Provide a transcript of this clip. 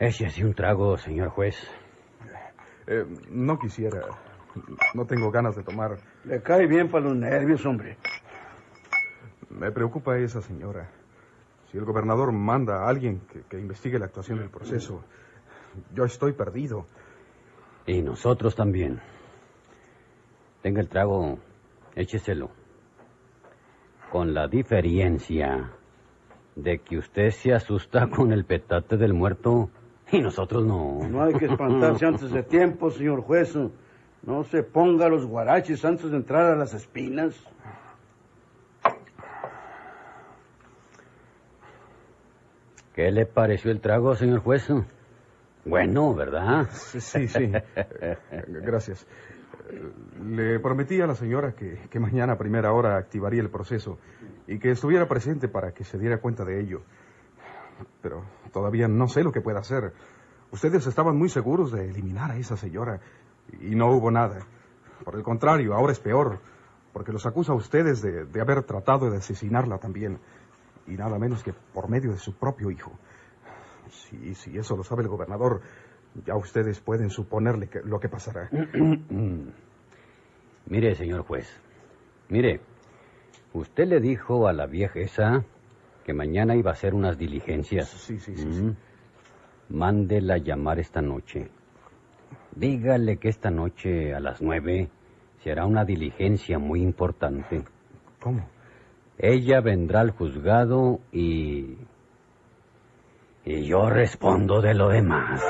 Échese un trago, señor juez. No quisiera. No tengo ganas de tomar. Le cae bien para los nervios, hombre. Me preocupa esa señora. Si el gobernador manda a alguien que investigue la actuación del proceso, yo estoy perdido. Y nosotros también. Tenga el trago, écheselo. Con la diferencia de que usted se asusta con el petate del muerto y nosotros no. No hay que espantarse antes de tiempo, señor juez. No se ponga los guaraches antes de entrar a las espinas. ¿Qué le pareció el trago, señor juez? Bueno, ¿verdad? Sí. Gracias. Le prometí a la señora que mañana a primera hora activaría el proceso y que estuviera presente para que se diera cuenta de ello. Pero todavía no sé lo que pueda hacer. Ustedes estaban muy seguros de eliminar a esa señora y no hubo nada. Por el contrario, ahora es peor, porque los acusa a ustedes de haber tratado de asesinarla también. Y nada menos que por medio de su propio hijo. Si eso lo sabe el gobernador, ya ustedes pueden suponerle lo que pasará. Mire, señor juez. Mire, usted le dijo a la vieja esa que mañana iba a hacer unas diligencias. Sí. Mándela a llamar esta noche. Dígale que esta noche a las 9 se hará una diligencia muy importante. ¿Cómo? Ella vendrá al juzgado y yo respondo de lo demás.